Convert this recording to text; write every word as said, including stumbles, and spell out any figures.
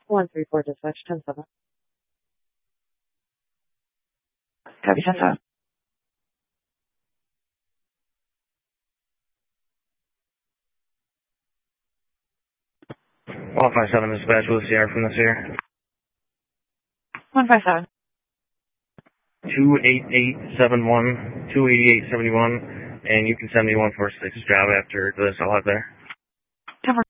one three four dispatch, ten seven. Copy, ten seven. one five seven dispatch with Sierra from the Sierra. one five seven. two eight eight seven one, two eight eight seven one, and you can send me one four six job after this. I'll have there.